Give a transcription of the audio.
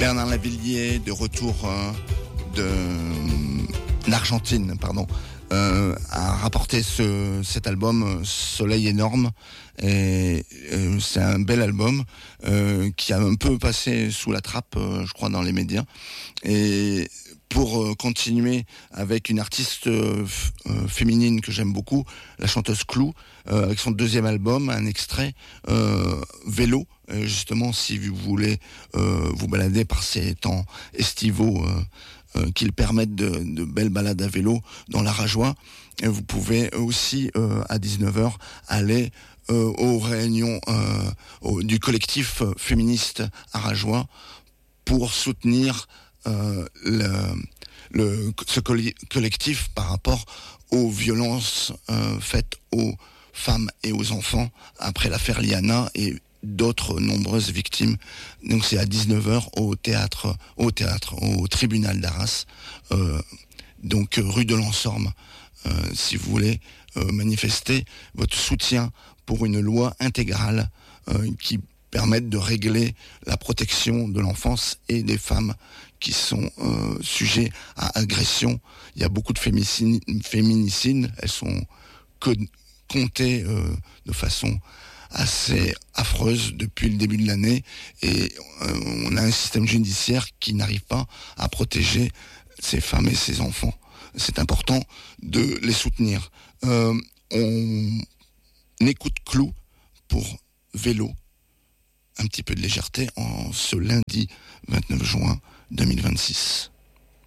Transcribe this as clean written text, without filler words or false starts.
Bernard Lavilliers, de retour d'Argentine, a rapporté cet album Soleil énorme. Et c'est un bel album qui a un peu passé sous la trappe, je crois, dans les médias. Et pour continuer avec une artiste féminine que j'aime beaucoup, la chanteuse Clou, avec son deuxième album, un extrait, Vélo. Justement, si vous voulez vous balader par ces temps estivaux qui permettent de belles balades à vélo dans la Rajoie, vous pouvez aussi à 19h aller aux réunions du collectif féministe à Rajoie pour soutenir ce collectif par rapport aux violences faites aux femmes et aux enfants après l'affaire Liana et d'autres nombreuses victimes. Donc c'est à 19h au tribunal d'Arras, donc rue de l'Ensorme, si vous voulez manifester votre soutien pour une loi intégrale qui permette de régler la protection de l'enfance et des femmes qui sont sujets à agression. Il y a beaucoup de féminicides, elles sont comptées de façon assez affreuse depuis le début de l'année, et on a un système judiciaire qui n'arrive pas à protéger ces femmes et ces enfants. C'est important de les soutenir. On écoute Clou pour Vélo, un petit peu de légèreté en ce lundi 29 juin 2026.